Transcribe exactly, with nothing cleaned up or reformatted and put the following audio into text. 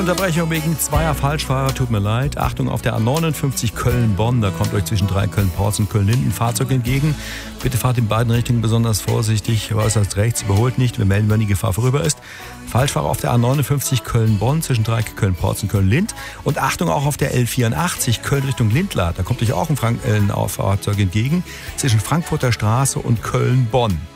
Unterbrechung wegen zweier Falschfahrer, tut mir leid. Achtung auf der A neunundfünfzig Köln-Bonn, da kommt euch zwischen drei Köln-Porz und Köln-Linden ein Fahrzeug entgegen. Bitte fahrt in beiden Richtungen besonders vorsichtig, äußerst rechts, überholt nicht, wir melden, wenn die Gefahr vorüber ist. Falschfahrer auf der A neunundfünfzig Köln-Bonn zwischen Dreieck Köln-Porz und Köln-Lind. Und Achtung auch auf der L vierundachtzig Köln Richtung Lindlar, da kommt euch auch ein, Frank- äh, ein Fahrzeug entgegen zwischen Frankfurter Straße und Köln-Bonn.